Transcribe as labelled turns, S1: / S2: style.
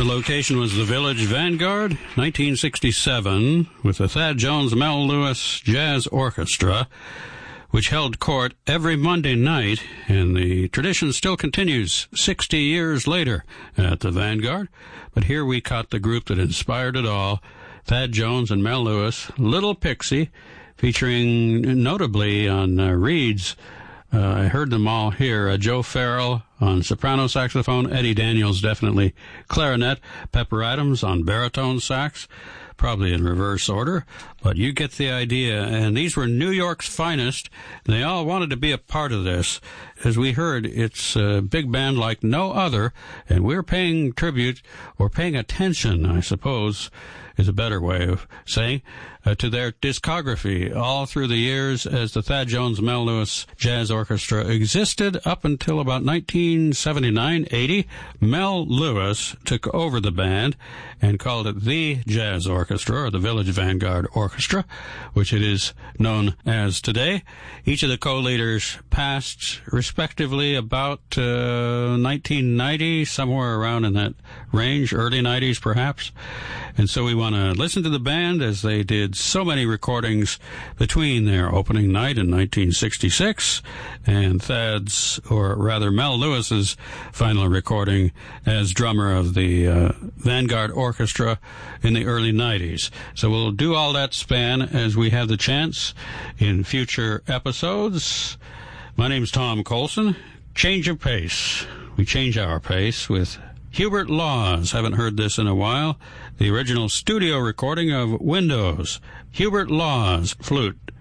S1: The location was the Village Vanguard, 1967, with the Thad Jones Mel Lewis Jazz Orchestra, which held court every Monday night, and the tradition still continues 60 years later at the Vanguard. But here we caught the group that inspired it all, Thad Jones and Mel Lewis, Little Pixie, featuring notably on reeds. I heard them all here. Joe Farrell on soprano saxophone, Eddie Daniels definitely clarinet, Pepper Adams on baritone sax, probably in reverse order, but you get the idea. And these were New York's finest. They all wanted to be a part of this. As we heard, it's a big band like no other, and we're paying tribute, or paying attention, I suppose, is a better way of saying, to their discography all through the years as the Thad Jones Mel Lewis Jazz Orchestra existed up until about 1979-80. Mel Lewis took over the band and called it the Jazz Orchestra, or the Village Vanguard Orchestra, which it is known as today. Each of the co-leaders passed respectively about 1990, somewhere around in that range, early 90s perhaps. And so we want to listen to the band as they did so many recordings between their opening night in 1966 and Thad's, or rather Mel Lewis's, final recording as drummer of the Vanguard Orchestra in the early 90s. So we'll do all that span as we have the chance in future episodes. My name's Tom Colson. Change of pace. We change our pace with Hubert Laws. Haven't heard this in a while. The original studio recording of Windows. Hubert Laws, flute.